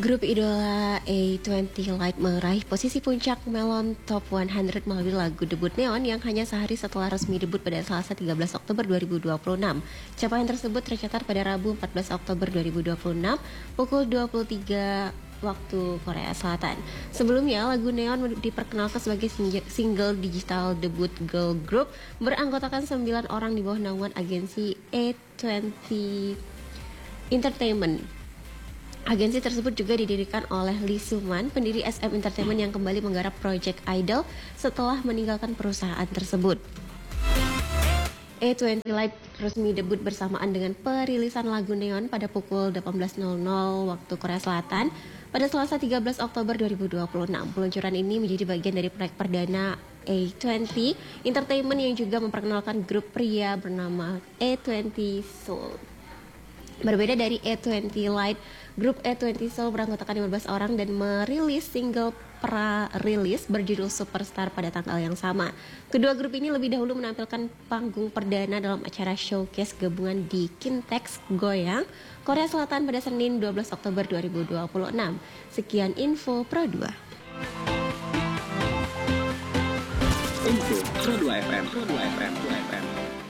Grup idola A20 Light meraih posisi puncak Melon Top 100 melalui lagu debut Neon yang hanya sehari setelah resmi debut pada Selasa 13 Oktober 2026. Capaian tersebut tercatat pada Rabu 14 Oktober 2026 pukul 23 waktu Korea Selatan. Sebelumnya, lagu Neon diperkenalkan sebagai single digital debut girl group beranggotakan 9 orang di bawah naungan agensi A20 Entertainment. Agensi tersebut juga didirikan oleh Lee Soo-man, pendiri SM Entertainment yang kembali menggarap proyek Idol setelah meninggalkan perusahaan tersebut. A20 Light resmi debut bersamaan dengan perilisan lagu Neon pada pukul 18.00 waktu Korea Selatan pada Selasa 13 Oktober 2026. Peluncuran ini menjadi bagian dari proyek perdana A20 Entertainment yang juga memperkenalkan grup pria bernama A20 Soul. Berbeda dari A20 Light, grup A20 Soul beranggotakan 15 orang dan merilis single pra-rilis berjudul Superstar pada tanggal yang sama. Kedua grup ini lebih dahulu menampilkan panggung perdana dalam acara showcase gabungan di Kintex, Goyang, Korea Selatan pada Senin 12 Oktober 2026. Sekian info Pro 2. Info Pro 2 FM.